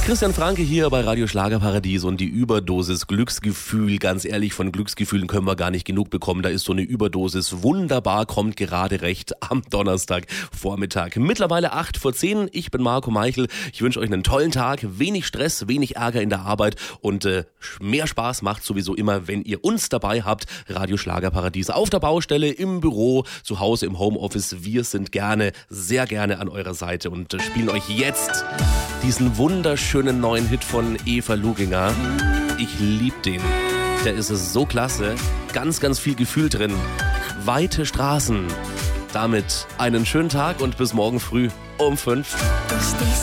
Christian Franke hier bei Radio Schlagerparadies und die Überdosis Glücksgefühl. Ganz ehrlich, von Glücksgefühlen können wir gar nicht genug bekommen. Da ist so eine Überdosis wunderbar, kommt gerade recht am Donnerstagvormittag. Mittlerweile 8:10. Ich bin Marco Meichel. Ich wünsche euch einen tollen Tag, wenig Stress, wenig Ärger in der Arbeit und mehr Spaß macht sowieso immer, wenn ihr uns dabei habt. Radio Schlagerparadies auf der Baustelle, im Büro, zu Hause, im Homeoffice. Wir sind gerne, sehr gerne an eurer Seite und spielen euch jetzt diesen wunderschönen neuen Hit von Eva Luginger. Ich lieb den. Der ist so klasse. Ganz, ganz viel Gefühl drin. Weite Straßen. Damit einen schönen Tag und bis morgen früh um 5. Du stehst